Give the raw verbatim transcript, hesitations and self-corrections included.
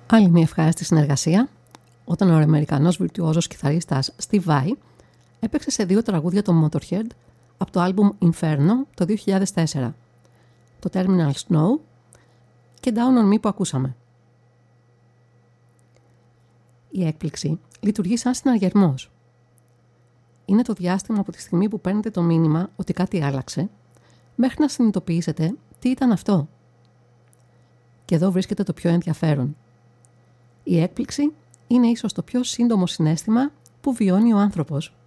Άλλη μια ευχάριστη συνεργασία, όταν ο Αμερικανός βιρτουόζος κιθαρίστας Steve Vai έπαιξε σε δύο τραγούδια των Motorhead από το άλμπουμ Inferno το δύο χιλιάδες τέσσερα, το Terminal Snow και Down on Me που ακούσαμε. Η έκπληξη λειτουργεί σαν συναγερμός. Είναι το διάστημα από τη στιγμή που παίρνετε το μήνυμα ότι κάτι άλλαξε, μέχρι να συνειδητοποιήσετε τι ήταν αυτό. Και εδώ βρίσκεται το πιο ενδιαφέρον. Η έκπληξη είναι ίσως το πιο σύντομο συναίσθημα που βιώνει ο άνθρωπος.